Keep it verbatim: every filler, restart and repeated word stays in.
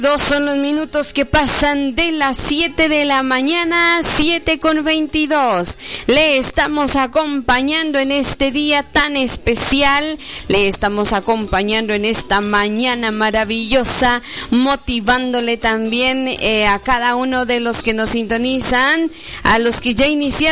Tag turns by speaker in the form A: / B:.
A: Dos son los minutos que pasan de las siete de la mañana, siete con veintidós. Le estamos acompañando en este día tan especial, le estamos acompañando en esta mañana maravillosa, motivándole también eh, a cada uno de los que nos sintonizan, a los que ya iniciaron